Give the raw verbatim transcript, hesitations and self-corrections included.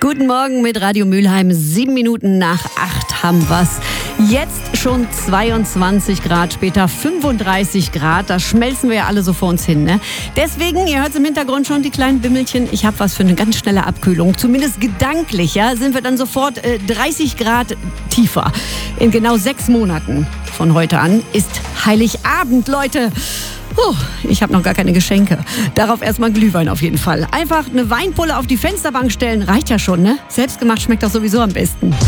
Guten Morgen mit Radio Mülheim. Sieben Minuten nach acht haben wir's. Jetzt schon zweiundzwanzig Grad, später fünfunddreißig Grad. Da schmelzen wir ja alle so vor uns hin, ne? Deswegen, ihr hört im Hintergrund schon die kleinen Bimmelchen. Ich habe was für eine ganz schnelle Abkühlung. Zumindest gedanklich, ja, sind wir dann sofort äh, dreißig Grad tiefer. In genau sechs Monaten von heute an ist Heiligabend, Leute. Puh, ich habe noch gar keine Geschenke. Darauf erstmal Glühwein auf jeden Fall. Einfach eine Weinpulle auf die Fensterbank stellen, reicht ja schon, ne? Selbstgemacht schmeckt doch sowieso am besten.